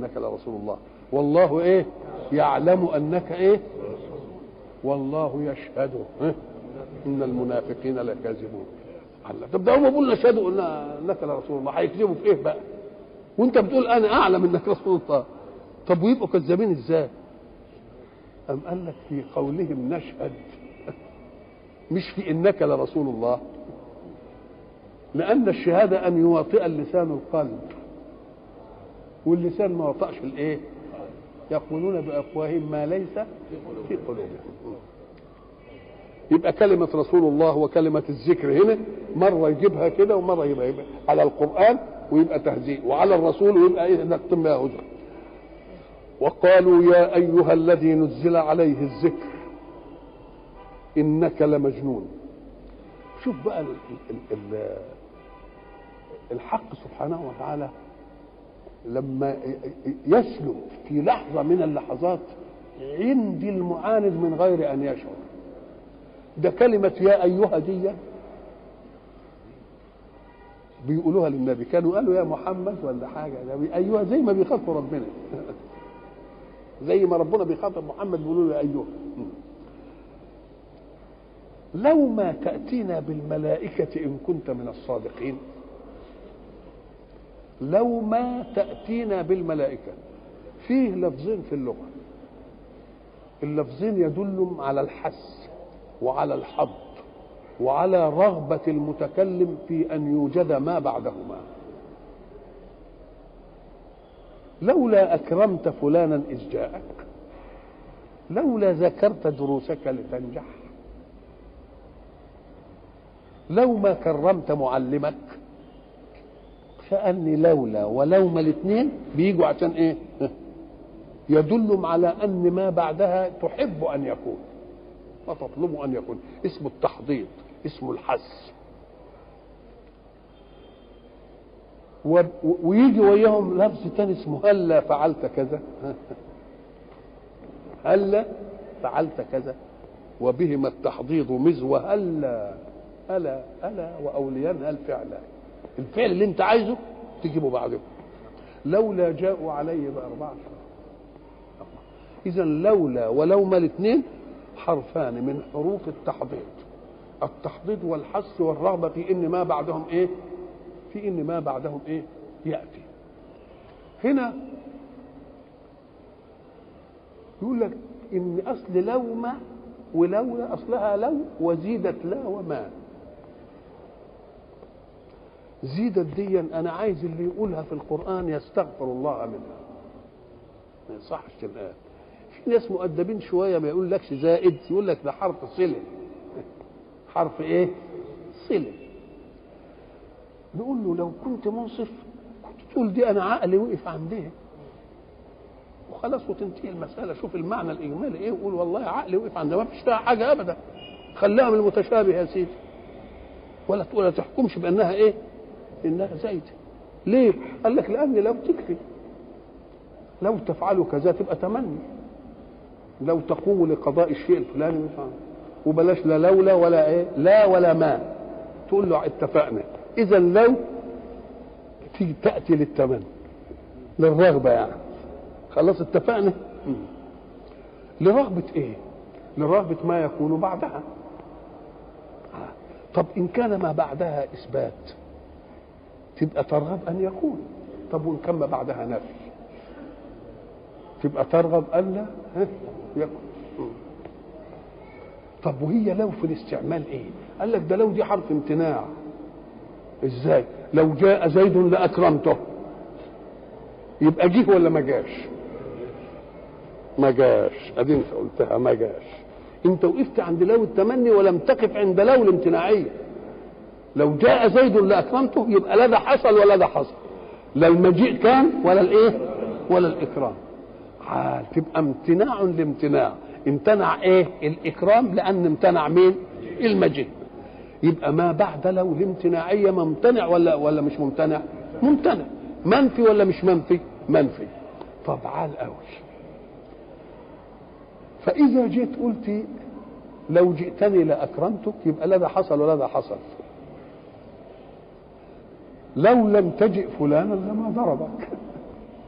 انك لرسول الله والله ايه يعلم انك ايه والله يشهد ان المنافقين لكاذبون. الله، طب ده هم بيقولوا نشهدوا انك لرسول الله، هيكذبوا في ايه بقى وانت بتقول انا اعلم انك رسول الله؟ طب ويبقوا كذابين ازاي؟ أم قال لك في قولهم نشهد مش في انك لرسول الله، لان الشهاده ان يواطئ اللسان القلب، واللسان ما وطأش الايه؟ يقولون بافواههم ما ليس في قلوبهم. يبقى كلمه رسول الله وكلمه الذكر هنا مره يجيبها كده ومره يبقى على القران ويبقى تهزيء، وعلى الرسول ويبقى ايه نكتم بها هدى. وقالوا يا ايها الذي نزل عليه الذكر انك لمجنون. شوف بقى الحق سبحانه وتعالى لما يسلب في لحظه من اللحظات عند المعاند من غير ان يشعر. ده كلمه يا ايها دي بيقولوها للنبي، كانوا قالوا يا محمد ولا حاجه، ده ايها زي ما بيخاطبوا ربنا زي ما ربنا بيخاطب محمد بيقولوا له يا ايها. لو ما تأتينا بالملائكة إن كنت من الصادقين، لو ما تأتينا بالملائكة. فيه لفظين في اللغة، اللفظين يدلهم على الحث وعلى الحظ وعلى رغبة المتكلم في أن يوجد ما بعدهما. لولا أكرمت فلانا إذ جاءك، لولا ذكرت دروسك لتنجح، لو ما كرمت معلمك. فأني لولا ولوما الاثنين بيجوا عشان ايه؟ يدلهم على ان ما بعدها تحب ان يكون وتطلب ان يكون. اسمه التحضيض، اسمه الحث. ويجي وياهم لفظ تاني اسمه هلا فعلت كذا هلا فعلت كذا، وبهما التحضيض مزوى هلا ألا وأوليانها الفعل، الفعل اللي انت عايزه تجيبه بعده. لولا جاءوا عليه بأربعة. إذا لولا ولوما الاثنين حرفان من حروف التحضيض، التحضيض والحث والرغبة في إن ما بعدهم إيه؟ في إن ما بعدهم إيه؟ يأتي. هنا يقول لك إن أصل لوما ولولا أصلها لو وزيدت لا وما. زيدت دي انا عايز اللي يقولها في القرآن يستغفر الله منها، ما يصحش الآن. في ناس مؤدبين شوية ما يقول لكش زائد، يقول لك ده حرف صلة. حرف ايه؟ صلة. نقول له لو كنت منصف كنت تقول دي انا عقلي وقف عندها وخلاص وتنتهي المسألة. شوف المعنى الإجمالي ايه وقول والله عقلي وقف عندها، ما فيش فيها حاجة أبدا، خليها من المتشابه يا سيدي، ولا تحكمش بأنها ايه؟ انها زايده. ليه؟ قال لك لان لو تكفي، لو تفعلوا كذا تبقى تمني، لو تقوموا لقضاء الشيء الفلاني مش عارف. وبلاش لا لولا ولا ايه، لا ولا ما، تقول له اتفقنا. اذا لو تاتي للتمني للرغبه يعني، خلاص اتفقنا. لرغبه ايه؟ لرغبه ما يكون بعدها. طب ان كان ما بعدها اثبات تبقى ترغب ان يكون. طب وان كان ما بعدها نفي تبقى ترغب ان لا يكون. طب وهي لو في الاستعمال ايه؟ قال لك ده لو دي حرف امتناع. ازاي؟ لو جاء زيد لاكرمته يبقى جه ولا ما جاش؟ ما جاش. ادي انت قلتها ما جاش. انت وقفت عند لو التمني ولم تقف عند لو الامتناعيه. لو جاء زيد لاكرمته يبقى لا ده حصل ولا ده حصل، لا المجيء كان ولا الايه ولا الاكرام. تبقى امتناع لامتناع. امتنع ايه؟ الاكرام، لان امتنع مين؟ المجيء. يبقى ما بعد لو الامتناعيه ممتنع ولا مش ممتنع؟ ممتنع. منفي ولا مش منفي؟ منفي. طب عال قوي. فاذا جيت قلت لو جئتني لاكرمتك يبقى لا ده حصل ولا ده حصل. لو لم تجئ فلانا لما ضربك.